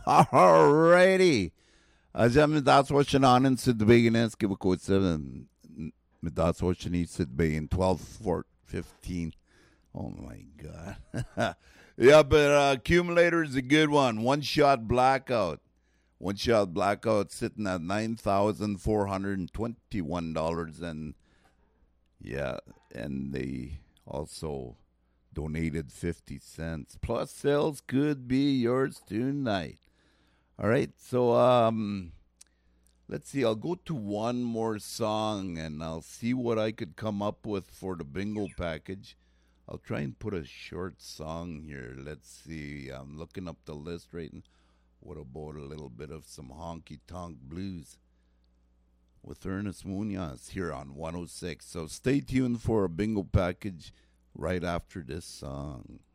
Alrighty. Met daadsoortje zit beginnen. Ik heb kort 7. Met daadsoortje niet zit begin 12, 4, 15. Oh my God. Yeah, but accumulator is a good one. One shot blackout. One shot blackout sitting at $9,421. And yeah, and they also donated 50 cents. Plus sales could be yours tonight. All right, so let's see. I'll go to one more song and I'll see what I could come up with for the bingo package. I'll try and put a short song here. Let's see. I'm looking up the list right now. What about a little bit of some honky tonk blues with Ernest Munoz here on 106? So stay tuned for a bingo package right after this song.